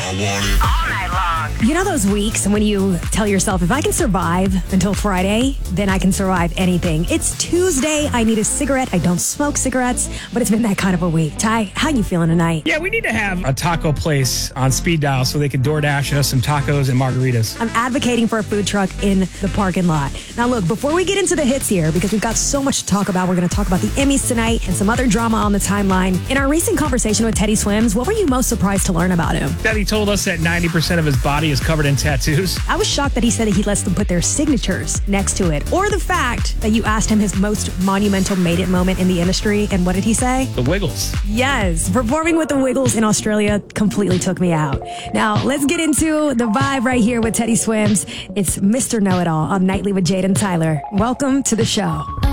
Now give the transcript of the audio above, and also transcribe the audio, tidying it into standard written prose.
All night long. You know those weeks when you tell yourself, if I can survive until Friday, then I can survive anything. It's Tuesday. I need a cigarette. I don't smoke cigarettes, but it's been that kind of a week. Ty, how you feeling tonight? Yeah, we need to have a taco place on speed dial so they can DoorDash us some tacos and margaritas. I'm advocating for a food truck in the parking lot. Now, look, before we get into the hits here, because we've got so much to talk about, we're going to talk about the Emmys tonight and some other drama on the timeline. In our recent conversation with Teddy Swims, what were you most surprised to learn about him? That he told us that 90% of his body is covered in tattoos. I was shocked that he said that he lets them put their signatures next to it. Or the fact that you asked him his most monumental made it moment in the industry, and what did he say? The Wiggles. Yes, performing with the Wiggles in Australia completely took me out. Now, let's get into the vibe right here with Teddy Swims. It's Mr. Know-It-All on Nightly with Jade and Tyler. Welcome to the show.